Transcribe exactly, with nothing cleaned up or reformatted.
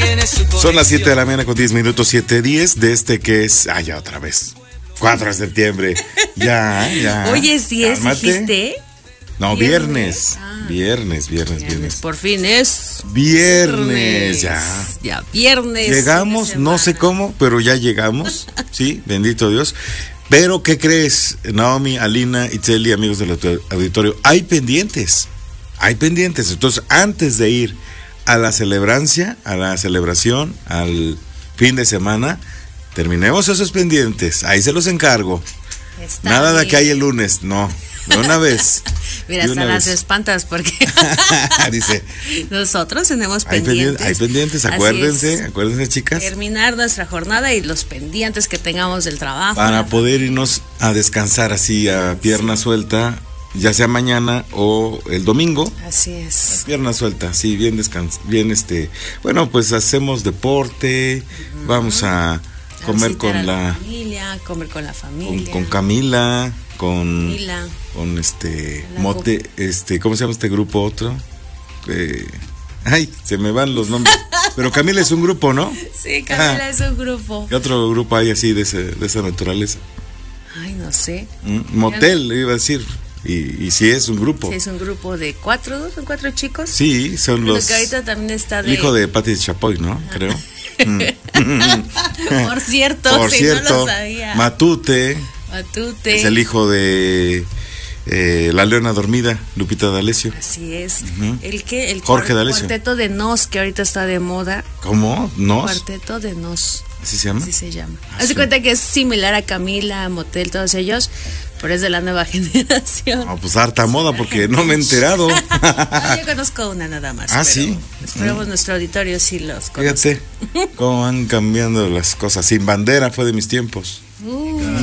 Son las siete de la mañana con diez minutos, siete diez de este que es... Ah, ya otra vez. cuatro de septiembre. Ya, ya. Oye, sí es, Cálmate. dijiste. No, viernes. Viernes. Ah. Viernes, viernes, Viernes, viernes. por fin es Viernes, ya. Ya, viernes. Llegamos, fin de no sé semana. cómo, pero ya llegamos. Sí, bendito Dios. Pero, ¿qué crees, Naomi, Alina, Itzeli, amigos del auto- auditorio? Hay pendientes. Hay pendientes. Entonces, antes de ir a la celebrancia, a la celebración, al fin de semana, terminemos esos pendientes. Ahí se los encargo. Está Nada de bien. que hay el lunes, no. De una vez. Mira, De hasta una las vez. espantas porque Dice, nosotros tenemos hay pendientes. pendientes, hay pendientes, Así acuérdense, es. acuérdense, chicas. Terminar nuestra jornada y los pendientes que tengamos del trabajo. Para poder irnos a descansar así a pierna suelta, ya sea mañana o el domingo. Así es. Pierna suelta, sí, bien descans, bien este. Bueno, pues hacemos deporte, uh-huh. Vamos a comer visitar con a la, familia, comer con la con, familia. con Camila, con Camila. con este La Mote, este, ¿cómo se llama este grupo otro? Eh, ay, se me van los nombres. Pero Camila es un grupo, ¿no? Sí, Camila Ah. es un grupo. ¿Qué otro grupo hay así de ese, de esa naturaleza? Ay, no sé. Mm, Motel, iba a decir. Y, y sí es un grupo. Sí, es un grupo de cuatro, son cuatro chicos. Sí, son Pero los. que ahorita también está de... El hijo de Patti Chapoy, ¿no? Creo. Por cierto, Por si cierto, no lo sabía. Matute Matute. es el hijo de eh, La Leona Dormida, Lupita D'Alessio. Así es. Ujú. El que el Jorge cuar- D'Alessio. cuarteto de Nos que ahorita está de moda. ¿Cómo? ¿Nos? Cuarteto de Nos. ¿Así se llama? Así se llama. Ah, Haz de sí. cuenta que es similar a Camila, a Motel, todos ellos, pero es de la nueva generación. No, pues harta moda porque no me he enterado. No, yo conozco una nada más. Ah, pero sí. Esperamos Mm. nuestro auditorio sí los conoce. Fíjate cómo van cambiando las cosas. Sin bandera fue de mis tiempos. Uh,